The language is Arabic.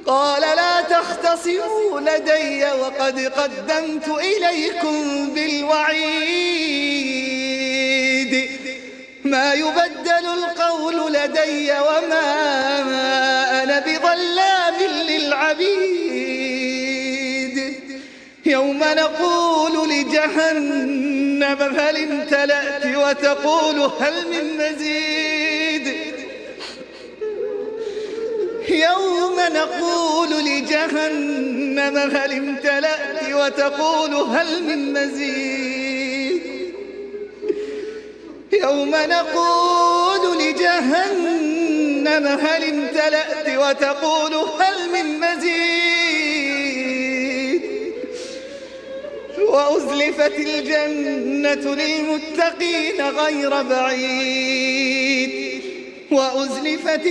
قال لا تختصموا لدي وقد قدمت إليكم بالوعيد ما يبدل القول لدي وما أنا بظلام للعبيد يوم نقول لجهنم هل امتلأت وتقول هل من مزيد يوم نقول لجهنم هل امتلأت وتقول هل من مزيد يوم نقول لجهنم هل امتلأت وتقول هل من مزيد وأزلفت الجنة للمتقين غير بعيد وأزلفت